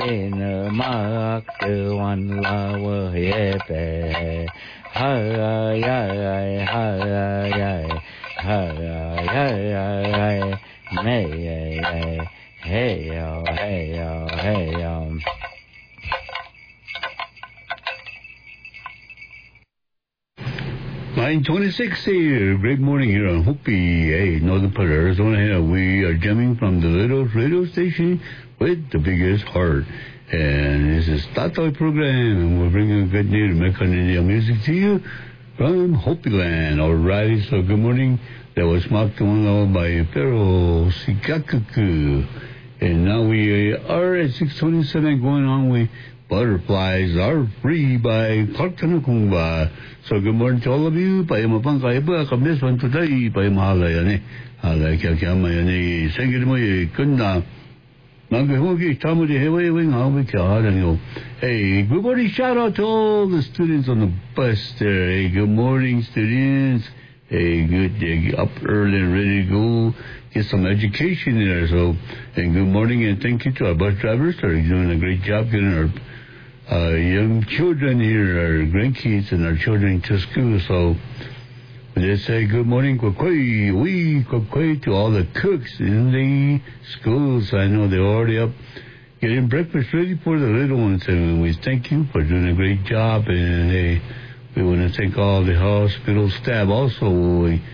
in mak one law yepe hi may hey. Line 26 here. Great morning here on Hopi, northern part of Arizona. Here we are jamming from the little radio station with the biggest heart. And this is Tatoy program, and we're bringing good Native American Indian music to you from Hopi land. Alrighty, so good morning. That was Makawano by Pero Sikakuku. And now we are at 6:27 going on with Butterflies Are Free by Clark Tanakungba. So good morning to all of you. Paya mapangkaya ba kamis man today. Paya mahala yan Hala kaya yan Sige mo kunda. Magahogi tamu de hewe wing hawi kaya Hey, good morning. Shout out to all the students on the bus there. Hey, good morning, students. Hey, good day, up early and ready to go get some education there. So, and good morning and thank you to our bus drivers. They're doing a great job getting our young children here, our grandkids and our children to school. So, they say good morning, kwakwe to all the cooks in the schools. I know they're already up getting breakfast ready for the little ones. And we thank you for doing a great job. And we want to thank all the hospital staff also.